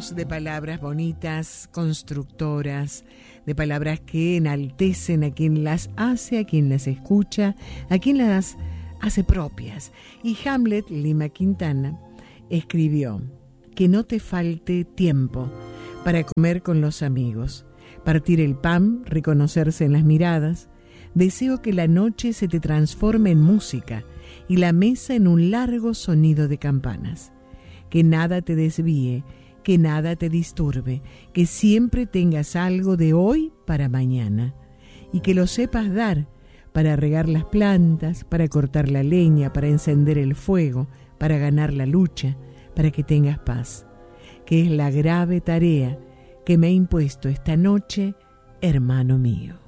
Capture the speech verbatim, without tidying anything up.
Hablamos de palabras bonitas, constructoras, de palabras que enaltecen a quien las hace, a quien las escucha, a quien las hace propias. Y Hamlet Lima Quintana escribió: que no te falte tiempo para comer con los amigos, partir el pan, reconocerse en las miradas. Deseo que la noche se te transforme en música y la mesa en un largo sonido de campanas. Que nada te desvíe, que nada te disturbe, que siempre tengas algo de hoy para mañana y que lo sepas dar para regar las plantas, para cortar la leña, para encender el fuego, para ganar la lucha, para que tengas paz, que es la grave tarea que me ha impuesto esta noche, hermano mío.